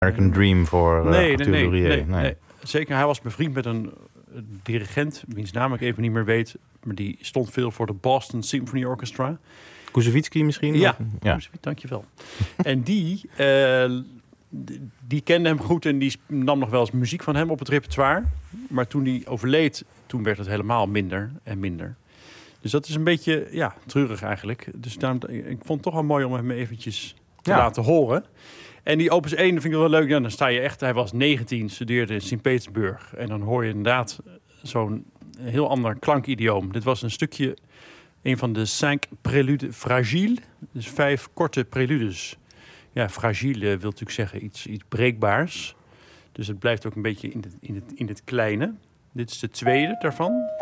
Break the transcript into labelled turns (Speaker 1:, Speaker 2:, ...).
Speaker 1: American Dream voor Arthur Lourier.
Speaker 2: Nee. Zeker, hij was bevriend met een dirigent, wiens naam ik even niet meer weet, maar die stond veel voor de Boston Symphony Orchestra.
Speaker 1: Koussevitzky misschien?
Speaker 2: Ja. Dankjewel. En die kende hem goed en die nam nog wel eens muziek van hem op het repertoire. Maar toen hij overleed, toen werd het helemaal minder en minder. Dus dat is een beetje treurig eigenlijk. Dus daarom, ik vond het toch wel mooi om hem eventjes te laten horen. En die opus 1 vind ik wel leuk. Ja, dan sta je echt, hij was 19, studeerde in Sint-Petersburg. En dan hoor je inderdaad zo'n heel ander klankidioom. Dit was een stukje, een van de 5 préludes fragiles. Dus 5 korte preludes. Ja, fragiel wil natuurlijk zeggen iets breekbaars. Dus het blijft ook een beetje in het kleine. Dit is de tweede daarvan.